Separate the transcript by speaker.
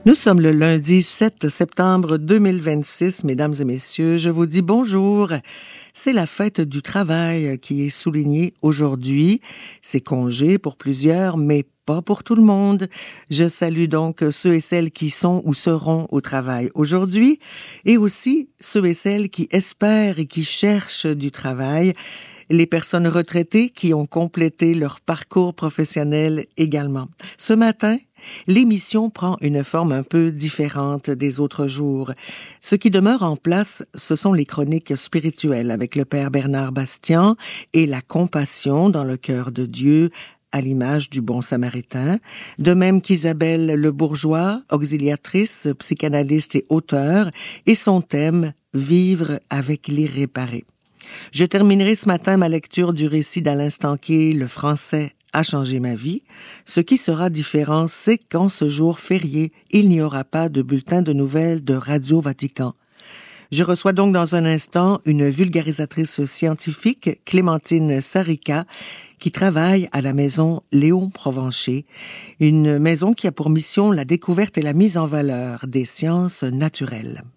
Speaker 1: Nous sommes le lundi 7 septembre 2026, mesdames et messieurs, je vous dis bonjour. C'est la fête du travail qui est soulignée aujourd'hui. C'est congé pour plusieurs, mais pas pour tout le monde. Je salue donc ceux et celles qui sont ou seront au travail aujourd'hui et aussi ceux et celles qui espèrent et qui cherchent du travail. Les personnes retraitées qui ont complété leur parcours professionnel également. Ce matin, l'émission prend une forme un peu différente des autres jours. Ce qui demeure en place, ce sont les chroniques spirituelles avec le Père Bernard Bastian et la compassion dans le cœur de Dieu, à l'image du bon samaritain, de même qu'Isabelle Le Bourgeois, auxiliatrice, psychanalyste et auteure, et son thème « Vivre avec l'irréparé ». Je terminerai ce matin ma lecture du récit d'Alain Stanquier, Le français a changé ma vie. Ce qui sera différent, c'est qu'en ce jour férié, il n'y aura pas de bulletin de nouvelles de Radio Vatican. Je reçois donc dans un instant une vulgarisatrice scientifique, Clémentine Sarica, qui travaille à la maison Léon Provencher, une maison qui a pour mission la découverte et la mise en valeur des sciences naturelles.